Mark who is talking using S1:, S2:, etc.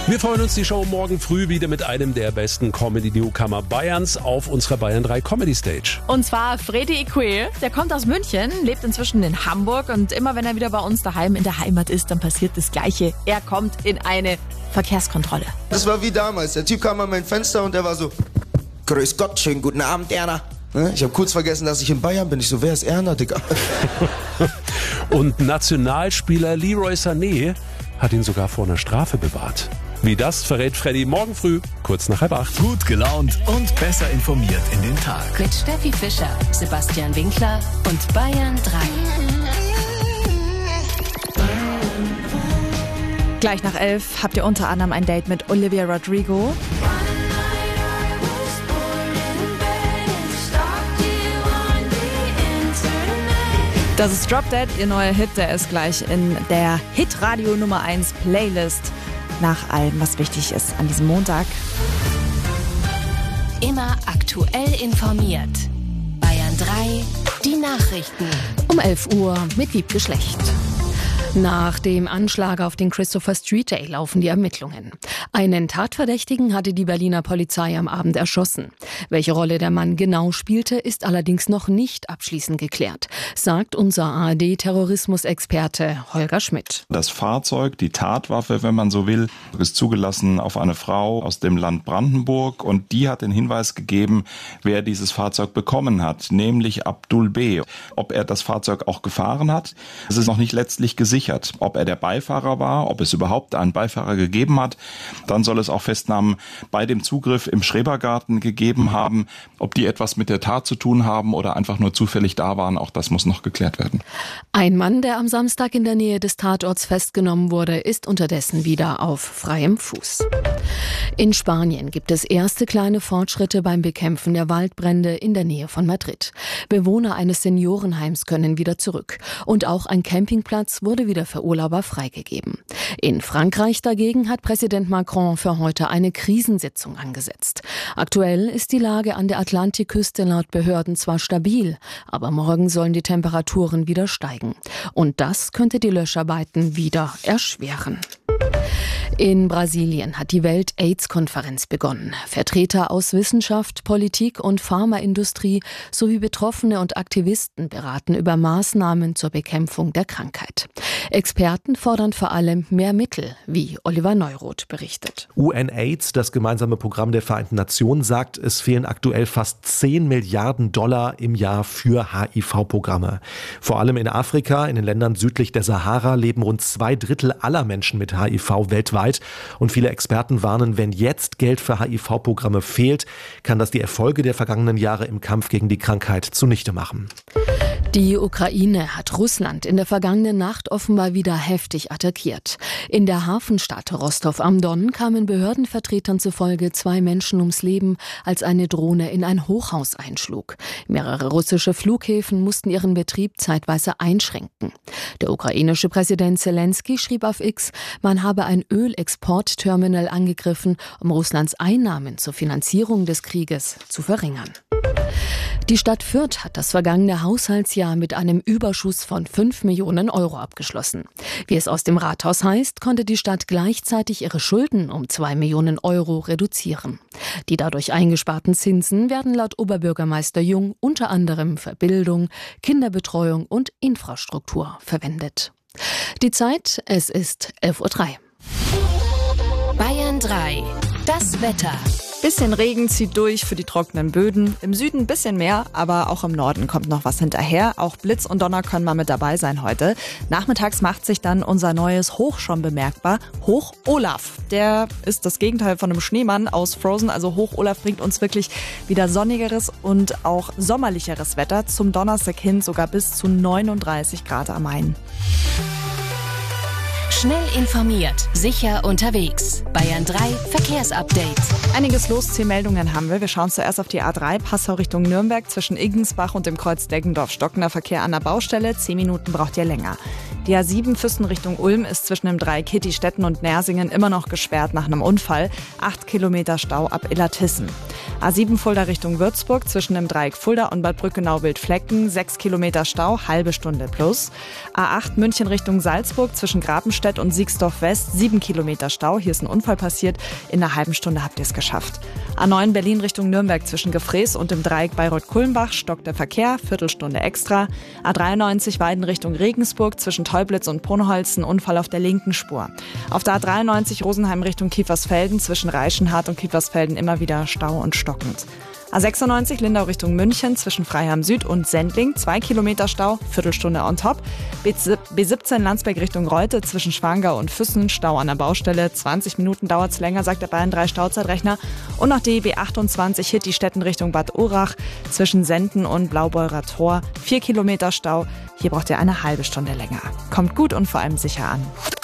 S1: Wir freuen uns, die Show morgen früh wieder mit einem der besten Comedy-Newcomer Bayerns auf unserer Bayern 3 Comedy Stage.
S2: Und zwar Fredi Equé. Der kommt aus München, lebt inzwischen in Hamburg und immer wenn er wieder bei uns daheim in der Heimat ist, dann passiert das Gleiche. Er kommt in eine Verkehrskontrolle.
S3: Das war wie damals. Der Typ kam an mein Fenster und der war so: Grüß Gott, schönen guten Abend, Erna. Ich habe kurz vergessen, dass ich in Bayern bin. Ich so, wer ist Erna, Digga?
S1: Und Nationalspieler Leroy Sané hat ihn sogar vor einer Strafe bewahrt. Wie das verrät Freddy morgen früh, kurz nach 7:30.
S4: Gut gelaunt und besser informiert in den Tag.
S5: Mit Steffi Fischer, Sebastian Winkler und Bayern 3.
S2: Gleich nach 11 habt ihr unter anderem ein Date mit Olivia Rodrigo. Das ist Drop Dead, ihr neuer Hit, der ist gleich in der Hitradio Nummer 1 Playlist. Nach allem, was wichtig ist an diesem Montag.
S5: Immer aktuell informiert. Bayern 3, die Nachrichten.
S6: Um 11 Uhr mit Wiebke Schlecht. Nach dem Anschlag auf den Christopher Street Day laufen die Ermittlungen. Einen Tatverdächtigen hatte die Berliner Polizei am Abend erschossen. Welche Rolle der Mann genau spielte, ist allerdings noch nicht abschließend geklärt, sagt unser ARD-Terrorismusexperte Holger Schmidt.
S7: Das Fahrzeug, die Tatwaffe, wenn man so will, ist zugelassen auf eine Frau aus dem Land Brandenburg und die hat den Hinweis gegeben, wer dieses Fahrzeug bekommen hat, nämlich Abdul B. Ob er das Fahrzeug auch gefahren hat, es ist noch nicht letztlich gesichert. Ob er der Beifahrer war, ob es überhaupt einen Beifahrer gegeben hat. Dann soll es auch Festnahmen bei dem Zugriff im Schrebergarten gegeben haben. Ob die etwas mit der Tat zu tun haben oder einfach nur zufällig da waren, auch das muss noch geklärt werden.
S6: Ein Mann, der am Samstag in der Nähe des Tatorts festgenommen wurde, ist unterdessen wieder auf freiem Fuß. In Spanien gibt es erste kleine Fortschritte beim Bekämpfen der Waldbrände in der Nähe von Madrid. Bewohner eines Seniorenheims können wieder zurück. Und auch ein Campingplatz wurde wieder für Urlauber freigegeben. In Frankreich dagegen hat Präsident Macron für heute eine Krisensitzung angesetzt. Aktuell ist die Lage an der Atlantikküste laut Behörden zwar stabil, aber morgen sollen die Temperaturen wieder steigen. Und das könnte die Löscharbeiten wieder erschweren. In Brasilien hat die Welt-AIDS-Konferenz begonnen. Vertreter aus Wissenschaft, Politik und Pharmaindustrie sowie Betroffene und Aktivisten beraten über Maßnahmen zur Bekämpfung der Krankheit. Experten fordern vor allem mehr Mittel, wie Oliver Neuroth berichtet.
S8: UNAIDS, das gemeinsame Programm der Vereinten Nationen, sagt, es fehlen aktuell fast 10 Milliarden Dollar im Jahr für HIV-Programme. Vor allem in Afrika, in den Ländern südlich der Sahara, leben rund 2/3 aller Menschen mit HIV weltweit. Und viele Experten warnen, wenn jetzt Geld für HIV-Programme fehlt, kann das die Erfolge der vergangenen Jahre im Kampf gegen die Krankheit zunichte machen.
S6: Die Ukraine hat Russland in der vergangenen Nacht offenbar wieder heftig attackiert. In der Hafenstadt Rostov am Don kamen Behördenvertretern zufolge 2 Menschen ums Leben, als eine Drohne in ein Hochhaus einschlug. Mehrere russische Flughäfen mussten ihren Betrieb zeitweise einschränken. Der ukrainische Präsident Zelensky schrieb auf X, man habe ein Ölexportterminal angegriffen, um Russlands Einnahmen zur Finanzierung des Krieges zu verringern. Die Stadt Fürth hat das vergangene Haushaltsjahr mit einem Überschuss von 5 Millionen Euro abgeschlossen. Wie es aus dem Rathaus heißt, konnte die Stadt gleichzeitig ihre Schulden um 2 Millionen Euro reduzieren. Die dadurch eingesparten Zinsen werden laut Oberbürgermeister Jung unter anderem für Bildung, Kinderbetreuung und Infrastruktur verwendet. Die Zeit, es ist 11:03 Uhr.
S5: Bayern 3, das Wetter.
S2: Bisschen Regen zieht durch für die trockenen Böden. Im Süden ein bisschen mehr, aber auch im Norden kommt noch was hinterher. Auch Blitz und Donner können mal mit dabei sein heute. Nachmittags macht sich dann unser neues Hoch schon bemerkbar. Hoch Olaf. Der ist das Gegenteil von einem Schneemann aus Frozen. Also Hoch Olaf bringt uns wirklich wieder sonnigeres und auch sommerlicheres Wetter. Zum Donnerstag hin sogar bis zu 39 Grad am Main.
S5: Schnell informiert, sicher unterwegs. Bayern 3 Verkehrsupdate.
S2: Einiges los, 10 Meldungen haben wir. Wir schauen zuerst auf die A3, Passau Richtung Nürnberg, zwischen Iggensbach und dem Kreuz Deggendorf-Stockner Verkehr an der Baustelle. 10 Minuten braucht ihr länger. Die A7 Füssen Richtung Ulm ist zwischen dem Dreieck Kittistetten und Nersingen immer noch gesperrt nach einem Unfall. 8 Kilometer Stau ab Illertissen. A7 Fulda Richtung Würzburg zwischen dem Dreieck Fulda und Bad Brückenau-Wildflecken 6 Kilometer Stau, halbe Stunde plus. A8 München Richtung Salzburg zwischen Grabenstedt und Siegsdorf West 7 Kilometer Stau. Hier ist ein Unfall passiert. In einer halben Stunde habt ihr es geschafft. A9 Berlin Richtung Nürnberg zwischen Gefrees und dem Dreieck Bayreuth-Kulmbach stockt der Verkehr, Viertelstunde extra. A93 Weiden Richtung Regensburg zwischen Teublitz und Brunholz ein Unfall auf der linken Spur. Auf der A93 Rosenheim Richtung Kiefersfelden zwischen Reichenhard und Kiefersfelden immer wieder Stau und stockend. A96 Lindau Richtung München zwischen Freiham Süd und Sendling 2 Kilometer Stau, Viertelstunde on top. B17 Landsberg Richtung Reute zwischen Schwangau und Füssen, Stau an der Baustelle. 20 Minuten dauert es länger, sagt der Bayern 3 Stauzeitrechner. Und noch die B28 Hitti-Stetten Richtung Bad Urach zwischen Senden und Blaubeurer Tor. 4 Kilometer Stau. Hier braucht ihr eine halbe Stunde länger. Kommt gut und vor allem sicher an.